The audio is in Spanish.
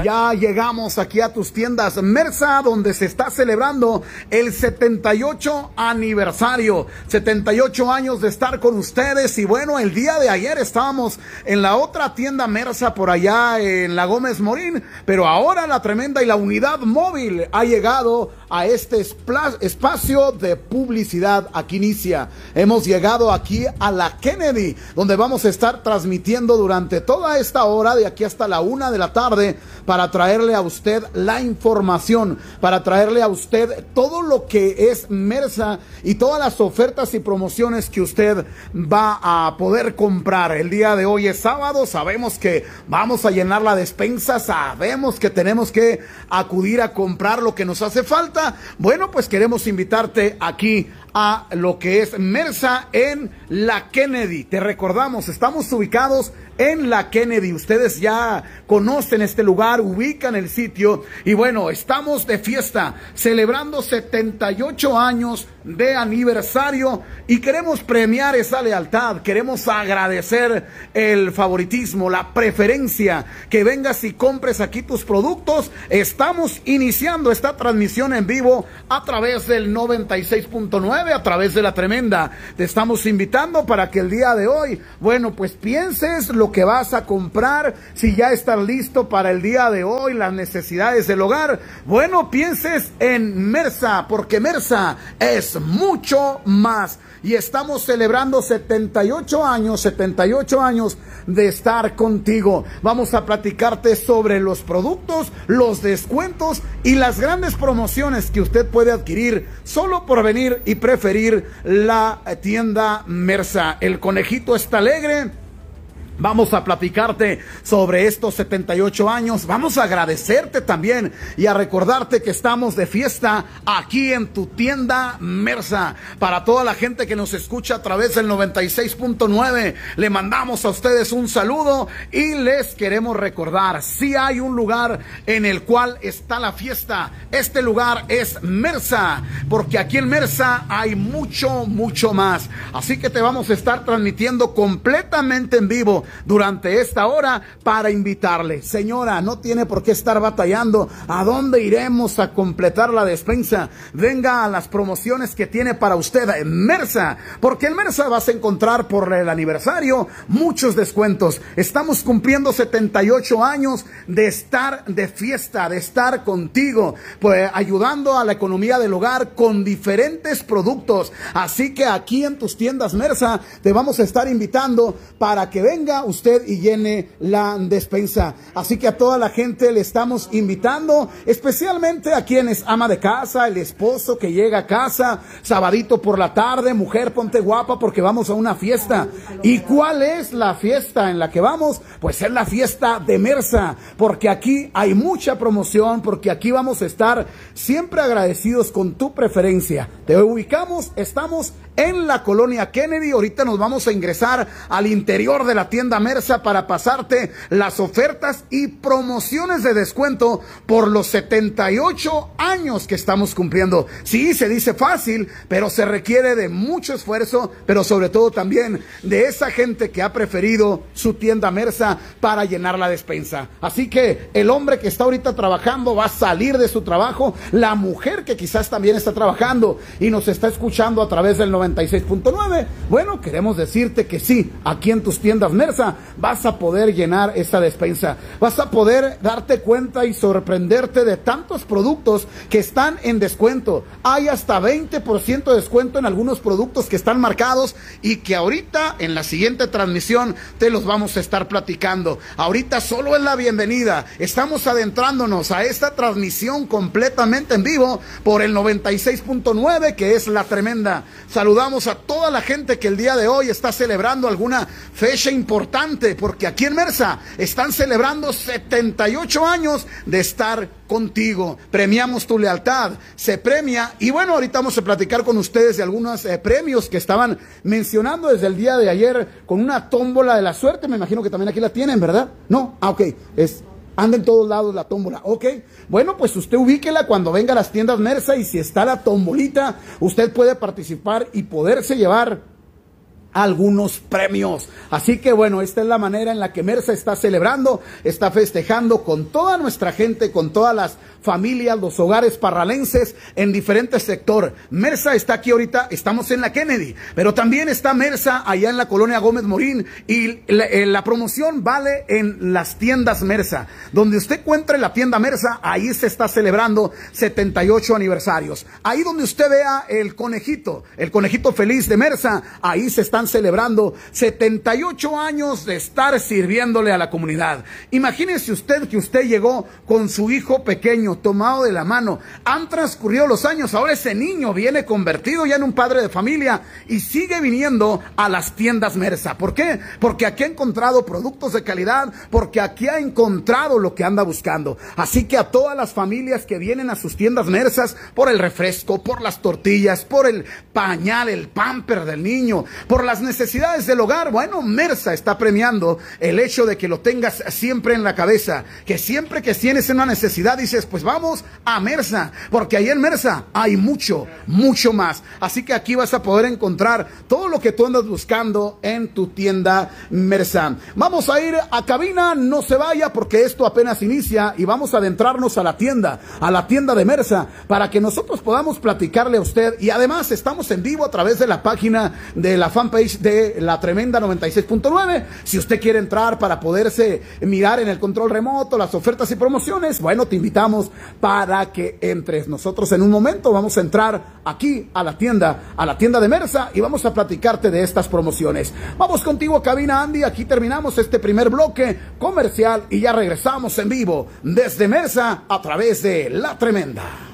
Ya llegamos aquí a tus tiendas Mersa, donde se está celebrando el 78 aniversario, 78 años de estar con ustedes. Y bueno, el día de ayer estábamos en la otra tienda Mersa por allá en la Gómez Morín, pero ahora la tremenda y la unidad móvil ha llegado a este espacio de publicidad. Aquí inicia. Hemos llegado aquí a la Kennedy, donde vamos a estar transmitiendo durante toda esta hora, de aquí hasta la 1 de la tarde, para traerle a usted la información, para traerle a usted todo lo que es Mersa y todas las ofertas y promociones que usted va a poder comprar. El día de hoy es sábado, sabemos que vamos a llenar la despensa, sabemos que tenemos que acudir a comprar lo que nos hace falta. Bueno, pues queremos invitarte aquí a lo que es Mersa en la Kennedy. Te recordamos, estamos ubicados en la Kennedy. Ustedes ya conocen este lugar, ubican el sitio. Y bueno, estamos de fiesta, celebrando 78 años de aniversario, y queremos premiar esa lealtad, queremos agradecer el favoritismo, la preferencia, que vengas y compres aquí tus productos. Estamos iniciando esta transmisión en vivo a través del 96.9, a través de la tremenda. Te estamos invitando para que el día de hoy, bueno, pues pienses lo que vas a comprar, si ya estás listo para el día de hoy, las necesidades del hogar. Bueno, pienses en Mersa, porque Mersa es mucho más. Y estamos celebrando 78 años de estar contigo. Vamos a platicarte sobre los productos, los descuentos y las grandes promociones que usted puede adquirir solo por venir y preferir la tienda Mersa. El conejito está alegre. Vamos a platicarte sobre estos 78 años, vamos a agradecerte también y a recordarte que estamos de fiesta aquí en tu tienda Mersa. Para toda la gente que nos escucha a través del 96.9, le mandamos a ustedes un saludo y les queremos recordar, si hay un lugar en el cual está la fiesta, este lugar es Mersa, porque aquí en Mersa hay mucho más. Así que te vamos a estar transmitiendo completamente en vivo durante esta hora para invitarle. Señora, no tiene por qué estar batallando a dónde iremos a completar la despensa. Venga a las promociones que tiene para usted en Mersa, porque en Mersa vas a encontrar por el aniversario muchos descuentos. Estamos cumpliendo 78 años de estar de fiesta, de estar contigo, pues ayudando a la economía del hogar con diferentes productos. Así que aquí en tus tiendas Mersa te vamos a estar invitando para que venga usted y llene la despensa. Así que a toda la gente le estamos invitando, especialmente a quienes ama de casa, el esposo que llega a casa, sabadito por la tarde, mujer, ponte guapa porque vamos a una fiesta. ¿Y cuál es la fiesta en la que vamos? Pues es la fiesta de Mersa, porque aquí hay mucha promoción, porque aquí vamos a estar siempre agradecidos con tu preferencia. Te ubicamos, estamos en la colonia Kennedy. Ahorita nos vamos a ingresar al interior de la tienda Mersa para pasarte las ofertas y promociones de descuento por los 78 años que estamos cumpliendo. Sí, se dice fácil, pero se requiere de mucho esfuerzo, pero sobre todo también de esa gente que ha preferido su tienda Mersa para llenar la despensa. Así que el hombre que está ahorita trabajando va a salir de su trabajo, la mujer que quizás también está trabajando y nos está escuchando a través del 96.9, bueno, queremos decirte que sí, aquí en tus tiendas Mersa vas a poder llenar esta despensa, vas a poder darte cuenta y sorprenderte de tantos productos que están en descuento. Hay hasta 20% de descuento en algunos productos que están marcados y que ahorita en la siguiente transmisión te los vamos a estar platicando. Ahorita solo es la bienvenida, estamos adentrándonos a esta transmisión completamente en vivo por el 96.9, que es la tremenda. Saludamos a toda la gente que el día de hoy está celebrando alguna fecha importante, porque aquí en Mersa están celebrando 78 años de estar contigo. Premiamos tu lealtad, se premia. Y bueno, ahorita vamos a platicar con ustedes de algunos premios que estaban mencionando desde el día de ayer con una tómbola de la suerte. Me imagino que también aquí la tienen, ¿verdad? No, ok, anda en todos lados la tómbola, ok. Bueno, pues usted ubíquela cuando venga a las tiendas Mersa, y si está la tombolita, usted puede participar y poderse llevar algunos premios. Así que bueno, esta es la manera en la que Mersa está celebrando, está festejando con toda nuestra gente, con todas las familias, los hogares parralenses en diferentes sectores. Mersa está aquí ahorita, estamos en la Kennedy, pero también está Mersa allá en la colonia Gómez Morín, y la promoción vale en las tiendas Mersa. Donde usted encuentre la tienda Mersa, ahí se está celebrando 78 aniversarios. Ahí donde usted vea el conejito feliz de Mersa, ahí se están celebrando 78 años de estar sirviéndole a la comunidad. Imagínese usted que usted llegó con su hijo pequeño, tomado de la mano. Han transcurrido los años, ahora ese niño viene convertido ya en un padre de familia y sigue viniendo a las tiendas Mersa. ¿Por qué? Porque aquí ha encontrado productos de calidad, porque aquí ha encontrado lo que anda buscando. Así que a todas las familias que vienen a sus tiendas Mersas por el refresco, por las tortillas, por el pañal, el pamper del niño, por las necesidades del hogar, bueno, Mersa está premiando el hecho de que lo tengas siempre en la cabeza, que siempre que tienes una necesidad dices, pues vamos a Mersa, porque ahí en Mersa hay mucho, mucho más. Así que aquí vas a poder encontrar todo lo que tú andas buscando en tu tienda Mersa. Vamos a ir a cabina, no se vaya porque esto apenas inicia y vamos a adentrarnos a la tienda de Mersa, para que nosotros podamos platicarle a usted. Y además estamos en vivo a través de la página de la fanpage de La Tremenda 96.9. Si usted quiere entrar para poderse mirar en el control remoto las ofertas y promociones, bueno, te invitamos para que entres. Nosotros en un momento vamos a entrar aquí a la tienda de Mersa y vamos a platicarte de estas promociones. Vamos contigo a cabina, Andy. Aquí terminamos este primer bloque comercial y ya regresamos en vivo desde Mersa a través de La Tremenda.